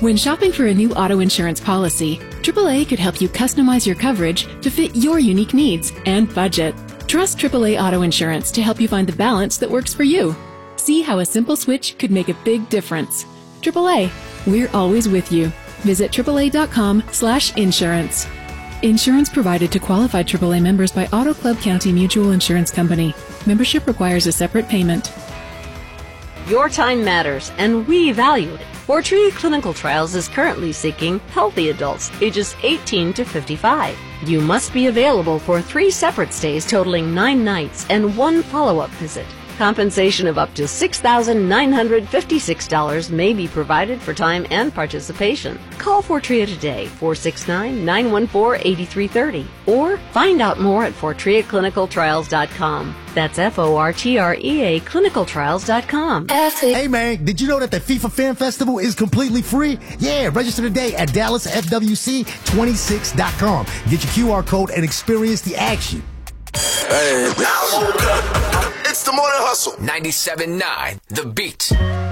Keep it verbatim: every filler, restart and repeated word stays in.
When shopping for a new auto insurance policy, triple A could help you customize your coverage to fit your unique needs and budget. Trust triple A Auto Insurance to help you find the balance that works for you. See how a simple switch could make a big difference. triple A, we're always with you. Visit triple A dot com slash insurance. Insurance provided to qualified triple A members by Auto Club County Mutual Insurance Company. Membership requires a separate payment. Your time matters, and we value it. Fortrea Clinical Trials is currently seeking healthy adults ages eighteen to fifty-five. You must be available for three separate stays totaling nine nights and one follow-up visit. Compensation of up to six thousand nine hundred fifty-six dollars may be provided for time and participation. Call Fortrea today, four six nine, nine one four, eight three three zero, or find out more at fortrea clinical trials dot com. That's F O R T R E A clinical trials dot com. Hey man, did you know that the FIFA Fan Festival is completely free? Yeah, register today at Dallas F W C twenty-six dot com. Get your Q R code and experience the action. Hey, it's the Morning Hustle. ninety-seven point nine The Beat.